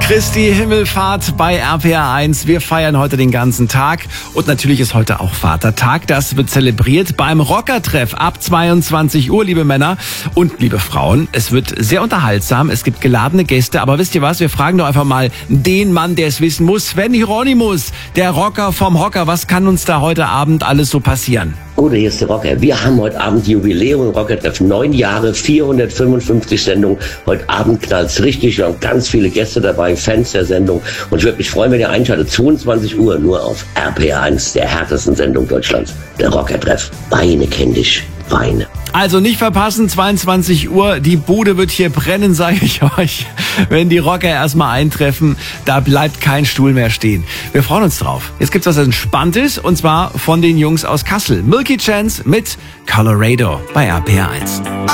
Christi Himmelfahrt bei RPR1. Wir feiern heute den ganzen Tag und natürlich ist heute auch Vatertag. Das wird zelebriert beim Rockertreff ab 22 Uhr, liebe Männer und liebe Frauen. Es wird sehr unterhaltsam, es gibt geladene Gäste, aber wisst ihr was, wir fragen doch einfach mal den Mann, der es wissen muss, Sven Hieronymus, der Rocker vom Hocker. Was kann uns da heute Abend alles so passieren? Oder hier ist der Rocker. Wir haben heute Abend Jubiläum im Rockertreff. 9 Jahre, 455 Sendungen. Heute Abend knallt's richtig. Wir haben ganz viele Gäste dabei, Fans der Sendung. Und ich würde mich freuen, wenn ihr einschaltet. 22 Uhr nur auf RPR1, der härtesten Sendung Deutschlands. Der Rockertreff. Weine kenn dich. Weine. Also nicht verpassen, 22 Uhr, die Bude wird hier brennen, sage ich euch. Wenn die Rocker erstmal eintreffen, da bleibt kein Stuhl mehr stehen. Wir freuen uns drauf. Jetzt gibt's was Entspanntes und zwar von den Jungs aus Kassel. Milky Chance mit Colorado bei RPR1.